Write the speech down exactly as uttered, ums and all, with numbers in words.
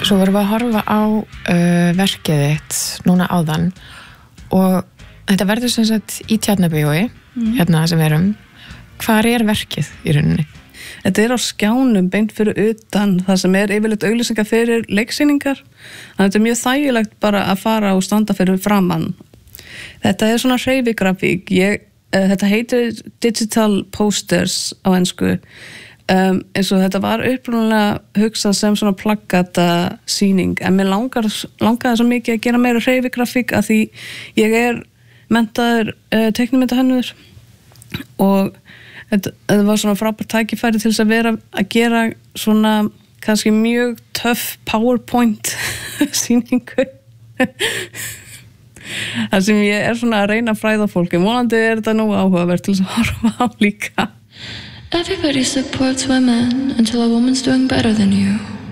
svo vorum við að horfa á uh, verkið þitt núna áðan og þetta verður sem sagt í Tjarnarbíói, mm. hérna sem við erum. Hvar er verkið í rauninni? Þetta er á skjánum beint fyrir utan það sem er yfirleitt auglýsingar fyrir leiksýningar. Þannig að þetta er mjög þægilegt bara að fara og standa fyrir framann. Þetta er svona hreyfigrafík. Ég, uh, þetta heitir digital posters á ensku. Um, eins og þetta var upprunalega hugsað sem svona plaggata sýning en mér langar, langaði svo mikið að gera meira hreyfigrafík af því ég er menntaður uh, teiknimyndahönnuður og þetta, þetta var svona frábært tækifæri til þess að vera að gera svona kannski mjög töff PowerPoint sýningu þar sem ég er svona að reyna að fræða fólki vonandi er þetta nú áhugavert til þess að horfa á líka. Everybody supports women until a woman's doing better than you.